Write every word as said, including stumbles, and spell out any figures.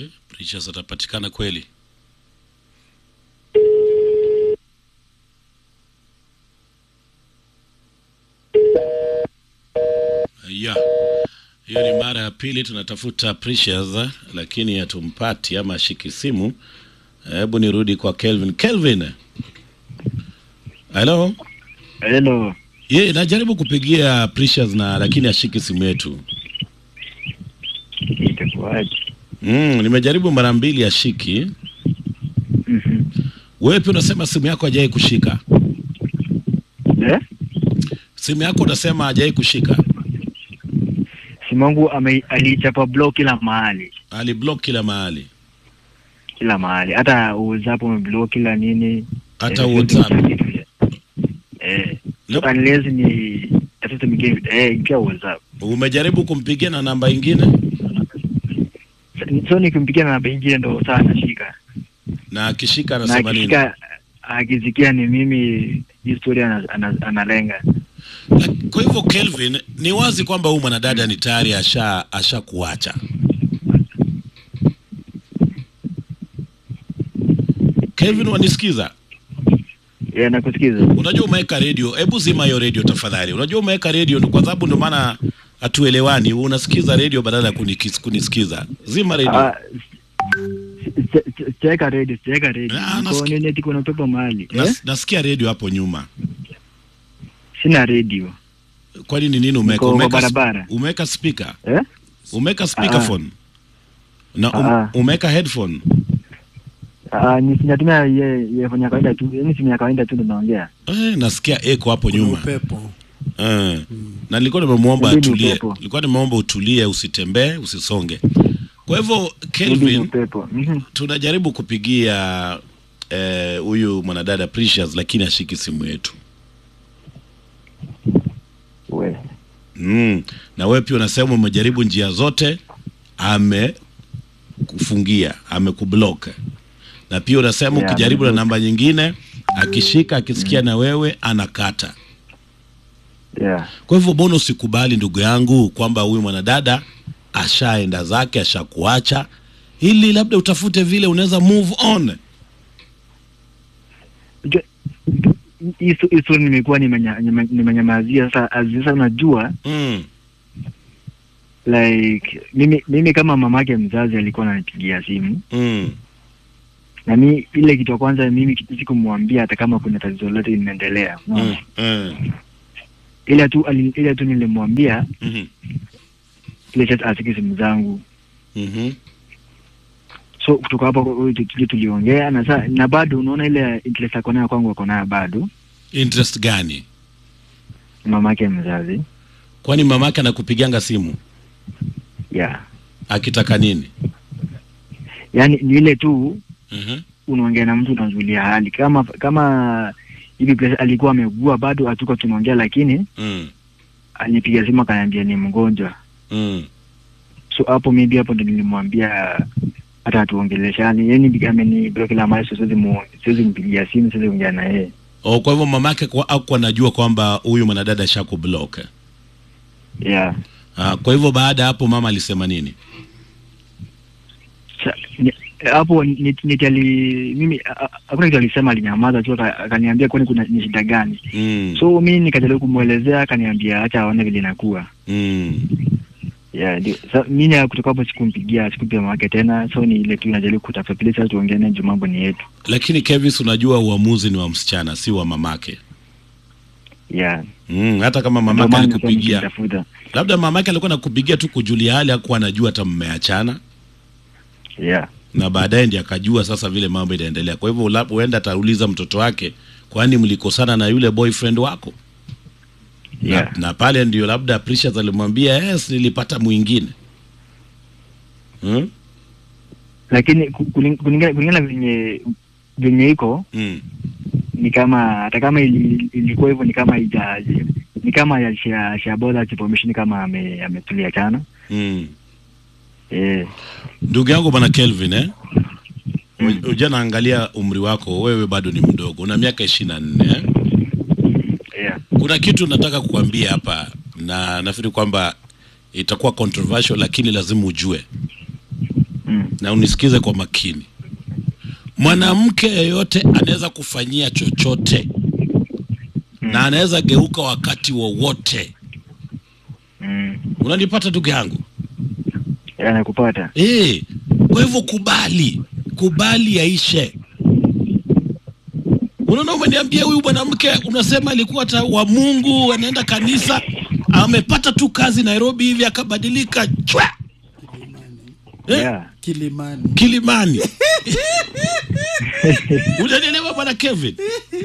Eh, Precious atapatikana kweli? Yeah. Hiyo ni mara ya pili tunatafuta Precious lakini hatumpati ama shiki simu. Hebu nirudi kwa Kelvin. Kelvin. Hello. Hello. Ye, najaribu kupigia Precious na lakini ashiki simu yetu. Itakuwaje? Mm, nimejaribu mara mbili ashiki. Mhm. Wewe pia unasema simu yako hajai kushika. Eh? Simu yako unasema hajai kushika. Simu yangu alichapa block kila mahali. Ali block kila mahali. Kila mahali. Hata WhatsApp umeblock kila nini. Hata WhatsApp. Eh. So unless ni tatizo mingine eh ikiwa WhatsApp. Umejaribu kumpigia na namba nyingine? So nikimpigia na namba nyingine ndo sana shika. Na akishika anasema nini? Na akisikia ni mimi historia analenga. Kwa hivyo Kelvin, ni wazi kwamba huyu mwanadada ni tayari asha asha kuacha. Kelvin, wanisikiza? Yeah, nakusikiza. Unajua umeweka radio, hebu zima hiyo radio tafadhali. Unajua umeweka radio kwa sababu ndio maana hatuelewani. Unasikiza radio badala ya kunisikiza. Zima radio. Cheka radio, cheka radio. Kwa nini eti kuna pepo mahali? Nas, nasikia radio hapo nyuma. Sina radio. Kwa nini nini umeweka? Umeweka umeweka speaker? Eh? Umeweka speakerphone? Na um, umeweka headphone? Ah, ni sinatumia ye yefanya kawaida tu. Ni simu ya kawaida tu naongea. Eh, nasikia echo hapo nyuma. Upepo. Eh. Na nilikuwa nimemuomba atulie. Nilikuwa nimeomba utulie, usitembee, usisonge. Kwa hivyo Kelvin, tunajaribu kupigia huyu eh, mwanadada Precious lakini ashiki simu yetu. We. Mm. Na wewe pia unasema umejaribu njia zote, ame kufungia, ame kublock. Na pia unasema yeah, ukijaribu na namba nyingine, akishika akisikia mm. na wewe anakata. Yeah. Kwa hivyo mbona usikubali ndugu yangu kwamba huyu mwanadada ashaenda zake, ashakuacha, ili labda utafute vile unaweza move on. Hizo hizo nimekuwa nimenyamazia sasa azisa unajua mm. like mimi mimi kama mamake mzazi alikuwa ananipigia simu mm. na mimi ile kitu kwanza mimi sikumwambia hata kama kuna tatizo lolote linaendelea mm. mm. ile tu ile tu nilimwambia mhm ile chat asiki simu zangu mhm so kutoka hapo tuliongea na sasa na bado unaona ile interest yako nayo kwangu wako nayo bado. Interest gani? Mamake mzazi. Kwani mamake anakupiganga simu? Yeah. Akitaka nini? Yaani ni ile tu mhm unaongea na mtu unazulia hali kama kama hivi place alikuwa ameugua bado hatuko tunaongea lakini mm. alinipiga simu akaniambia ni mgonjwa. Mm. So hapo maybe hapo ndio nilimwambia hata tuongeleshane, yani ameni block la mali siwezi mu siwezi mpigia simu siwezi kuongea na yeye. Oh, kwa hivyo mamake kwa au anajua kwamba huyu mwanadada shako block. Yeah. Ah, kwa hivyo baada hapo mama alisema nini? Hapo nitali mimi hakuna kitu alisema, alinyamaza tu akaniambia kwani kuna shida gani. Mm. So mimi nikajaribu kumuelezea akaniambia acha aone vile inakuwa. Mm. Yeah, ndio. So mimi kutoka hapo sikumpigia, sikumpigia mamake tena. So ni ile tu najaribu kutafuta place tuongee naye juu mambo ni yetu. Lakini Kevin, unajua uamuzi ni wa msichana, si wa mamake. Yeah. Mm, hata kama mamake alikupigia. Labda mamake alikuwa anakupigia tu kujulia hali, hakuwa anajua hata mmeachana. Yeah. Na baadaye ndiye akajua sasa vile mambo inaendelea. Kwa hivyo labda uenda atauliza mtoto wake, kwani mlikosana na yule boyfriend wako? Yeah. Na, na pale ndio labda Precious alimwambia yes nilipata mwingine. Hmm? Lakini kulingana kulingana venye venye iko mm. ni kama hata kama ilikuwa hivyo ni kama ijaje ni kama ya shabola information kama ame ametulia jana. Mm. Eh. Ndugu yangu bwana Kelvin eh? Mm. Ujana angalia umri wako, wewe bado ni mdogo. Una miaka ishirini na nne eh? Yeah. Kuna kitu nataka kukwambia hapa na nafikiri kwamba itakuwa controversial lakini lazima ujue. Mm. Na unisikize kwa makini. Mwanamke yeyote anaweza kufanyia chochote. Mm. Na anaweza geuka wakati wowote. Mm. Unanipata ndugu yangu? Ya nakupata. Eh, kwa hivyo kubali. Kubali yaishe. Unaona umeniambia huyu mwanamke unasema alikuwa ta wa Mungu, anaenda kanisa, amepata tu kazi Nairobi hivi akabadilika. Chwa! Eh? Yeah. Kilimani. Kilimani. Unanielewa bwana Kevin?